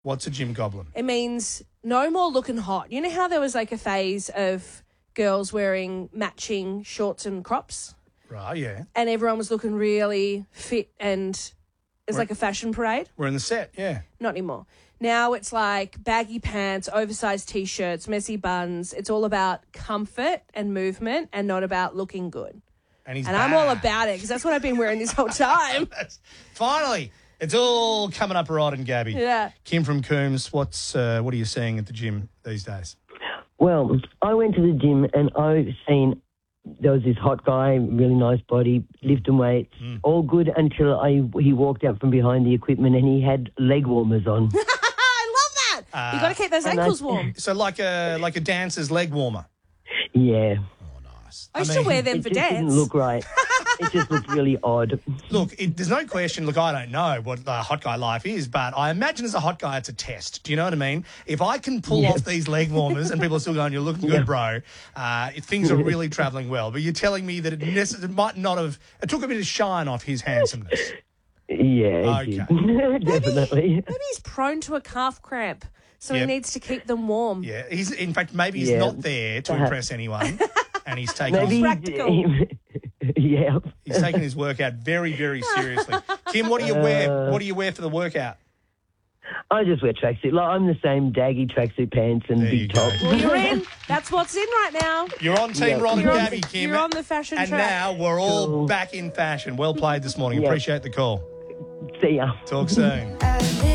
What's a gym goblin? It means no more looking hot. You know how there was like a phase of girls wearing matching shorts and crops? Right, yeah. And everyone was looking really fit and it's like a fashion parade? We're in the set, yeah. Not anymore. Now it's like baggy pants, oversized T-shirts, messy buns. It's all about comfort and movement and not about looking good. And I'm all about it because that's what I've been wearing this whole time. Finally, it's all coming up right and Gabby. Yeah. Kim from Coombs, what are you seeing at the gym these days? Well, I went to the gym and I've seen there was this hot guy, really nice body, lifting weights, all good until he walked out from behind the equipment and he had leg warmers on. I love that. You got to keep those ankles warm. So like a dancer's leg warmer. Yeah. Oh, nice. I used to wear them for It just dance. didn't look right. It just looked really odd. Look, there's no question. Look, I don't know what the hot guy life is, but I imagine as a hot guy, it's a test. Do you know what I mean? If I can pull off these leg warmers and people are still going, you're looking good, bro, things are really travelling well. But you're telling me that it might not have, it took a bit of shine off his handsomeness. Yeah, it did. Definitely. Maybe he's prone to a calf cramp, so he needs to keep them warm. Yeah, in fact, maybe he's not there to impress anyone, and he's taking Maybe he's taking his workout very, very seriously. Kim, what do you wear? What do you wear for the workout? I just wear tracksuit. Like, I'm the same daggy tracksuit pants and big top. Well, you're in. That's what's in right now. You're on Team Ron and Gabby, Kim. You're on the fashion and track. now we're all back in fashion. Well played this morning. Appreciate the call. See ya. Talk soon.